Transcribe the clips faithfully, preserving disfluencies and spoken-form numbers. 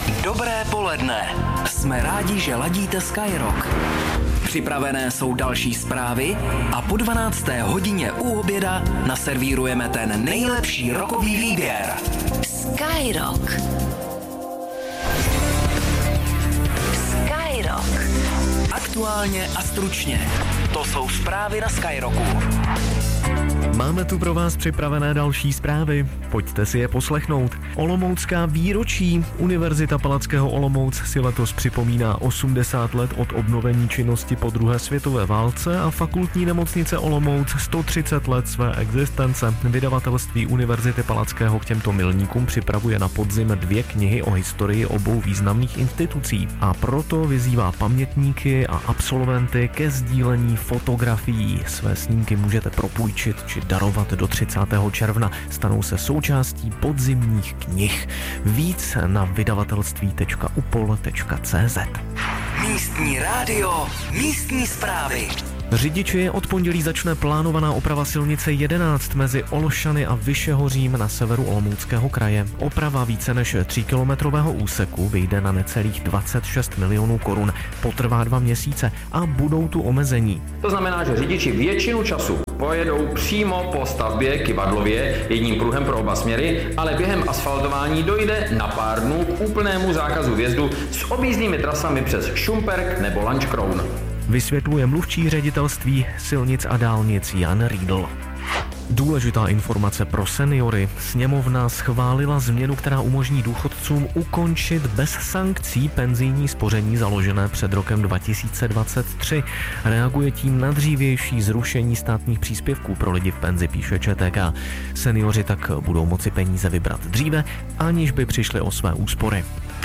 Dobré poledne. Jsme rádi, že ladíte Skyrock. Připravené jsou další zprávy a po dvanácté hodině u oběda naservírujeme ten nejlepší rockový výběr. Skyrock. Skyrock. Aktuálně a stručně. To jsou zprávy na Skyrocku. Máme tu pro vás připravené další zprávy. Pojďte si je poslechnout. Olomoucká výročí. Univerzita Palackého Olomouc si letos připomíná osmdesát let od obnovení činnosti po druhé světové válce a fakultní nemocnice Olomouc sto třicet let své existence. Vydavatelství Univerzity Palackého k těmto milníkům připravuje na podzim dvě knihy o historii obou významných institucí a proto vyzývá pamětníky a absolventy ke sdílení fotografií. Své snímky můžete propůjčit či darovat do třicátého června. Stanou se součástí podzimních knih. Víc na vydavatelství tečka upol tečka cé zet. Místní rádio, místní zprávy. Řidiči, od pondělí začne plánovaná oprava silnice jedenáct mezi Olšany a Vyšehořím na severu Olomouckého kraje. Oprava více než tříkilometrového úseku vyjde na necelých dvacet šest milionů korun. Potrvá dva měsíce a budou tu omezení. To znamená, že řidiči většinu času pojedou přímo po stavbě Kyvadlově jedním pruhem pro oba směry, ale během asfaltování dojde na pár dnů k úplnému zákazu vjezdu s objízdnými trasami přes Šumperk nebo Lanškroun. Vysvětluje mluvčí ředitelství silnic a dálnic Jan Riedl. Důležitá informace pro seniory. Sněmovna schválila změnu, která umožní důchodcům ukončit bez sankcí penzijní spoření založené před rokem dva tisíce dvacet tři. Reaguje tím na dřívější zrušení státních příspěvků pro lidi v penzi, píše ČTK. Seniori tak budou moci peníze vybrat dříve, aniž by přišli o své úspory.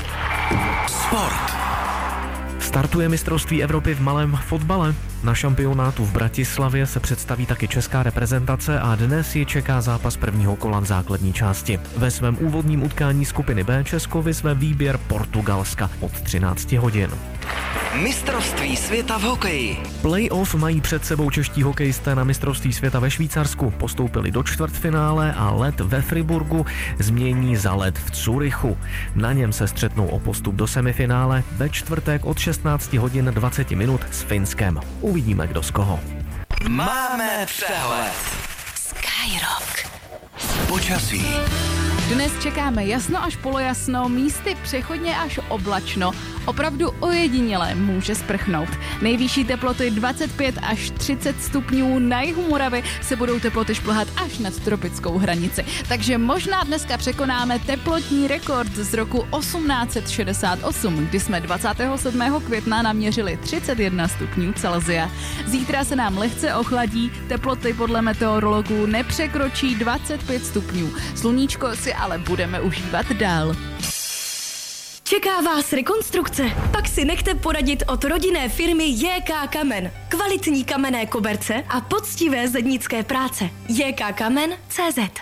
Sport. Startuje mistrovství Evropy v malém fotbale. Na šampionátu v Bratislavě se představí taky česká reprezentace a dnes ji čeká zápas prvního kola v základní části. Ve svém úvodním utkání skupiny B Česko vyzve výběr Portugalska od třinácti hodin. Mistrovství světa v hokeji. Playoff mají před sebou čeští hokejisté na mistrovství světa ve Švýcarsku. Postoupili do čtvrtfinále a let ve Friburgu změní za let v Curychu. Na něm se střetnou o postup do semifinále ve čtvrtek od šestnácti hodin dvacet minut s Finskem. Uvidíme, kdo z koho. Máme přehled. Skyrock. Počasí. Dnes čekáme jasno až polojasno, místy přechodně až oblačno. Opravdu ojediněle může sprchnout. Nejvyšší teploty dvacet pět až třicet stupňů, na jihu Moravy se budou teploty šplhat až nad tropickou hranici. Takže možná dneska překonáme teplotní rekord z roku osmnáct set šedesát osm, kdy jsme dvacátého sedmého května naměřili třicet jedna stupňů Celsia. Zítra se nám lehce ochladí, teploty podle meteorologů nepřekročí dvacet pět stupňů. Sluníčko si ale budeme užívat dál. Čeká vás rekonstrukce? Pak si nechte poradit od rodinné firmy J K Kamen. Kvalitní kamenné koberce a poctivé zednické práce. J K Kamen tečka cé zet.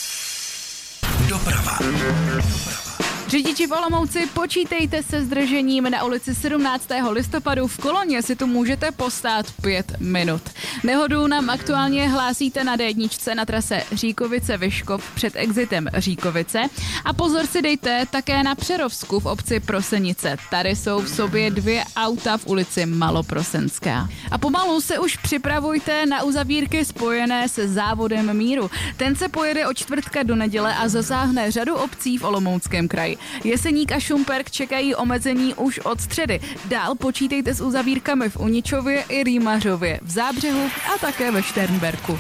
Doprava. Řidiči v Olomouci, počítejte se zdržením na ulici sedmnáctého listopadu v Koloně, si tu můžete postát pět minut. Nehodu nám aktuálně hlásíte na dé jedna na trase Říkovice-Vyškov před exitem Říkovice a pozor si dejte také na Přerovsku v obci Prosenice. Tady jsou v sobě dvě auta v ulici Maloprosenská. A pomalu se už připravujte na uzavírky spojené se závodem míru. Ten se pojede od čtvrtka do neděle a zasáhne řadu obcí v Olomouckém kraji. Jeseník a Šumperk čekají omezení už od středy. Dál počítejte s uzavírkami v Uničově i Rýmařově, v Zábřehu a také ve Šternberku.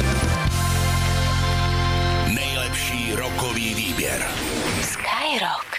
Nejlepší rockový výběr. Skyrock.